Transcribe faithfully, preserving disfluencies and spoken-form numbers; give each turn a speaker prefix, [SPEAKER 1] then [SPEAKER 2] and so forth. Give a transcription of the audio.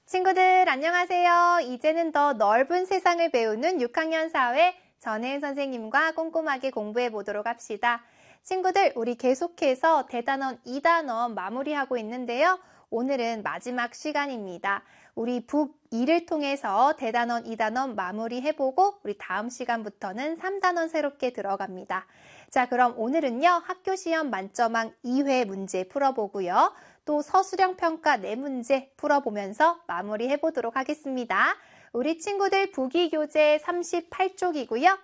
[SPEAKER 1] 친구들 안녕하세요. 이제는 더 넓은 세상을 배우는 육 학년 사회 전혜은 선생님과 꼼꼼하게 공부해 보도록 합시다. 친구들, 우리 계속해서 대단원 이 단원 마무리하고 있는데요. 오늘은 마지막 시간입니다. 우리 북이를 통해서 대단원 이 단원 마무리해보고 우리 다음 시간부터는 삼 단원 새롭게 들어갑니다. 자, 그럼 오늘은요. 학교시험 만점왕 이 회 문제 풀어보고요. 또 서술형 평가 네 문제 풀어보면서 마무리해보도록 하겠습니다. 우리 친구들 북이 교재 삼십팔 쪽이고요.